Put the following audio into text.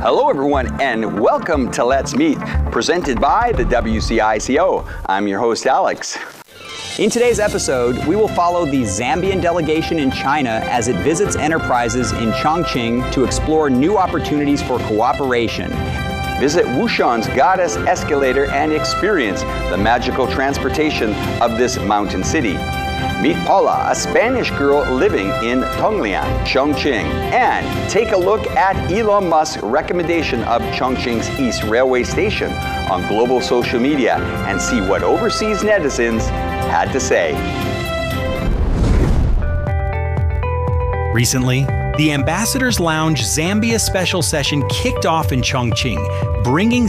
Hello everyone and welcome to Let's Meet, presented by the WCICO. I'm your host Alex. In today's episode, we will follow the Zambian delegation in China as it visits enterprises in Chongqing to explore new opportunities for cooperation. Visit Wushan's Goddess Escalator and experience the magical transportation of this mountain city. Meet Paula, a Spanish girl living in Tonglian, Chongqing, and take a look at Elon Musk's recommendation of Chongqing's East Railway Station on global social media and see what overseas netizens had to say. Recently, the Ambassador's Lounge Zambia special session kicked off in Chongqing, bringing